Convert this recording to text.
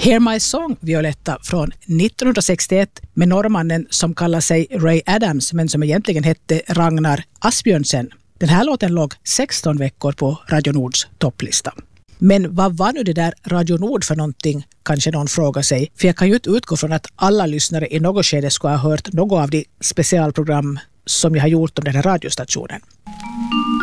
Hear My Song, Violetta, från 1961 med norrmannen som kallar sig Ray Adams men som egentligen hette Ragnar Asbjörnsen. Den här låten låg 16 veckor på Radio Nords topplista. Men vad var nu det där Radio Nord för någonting, kanske någon frågar sig. För jag kan ju inte utgå från att alla lyssnare i något skede ska ha hört något av de specialprogram som jag har gjort om den här radiostationen.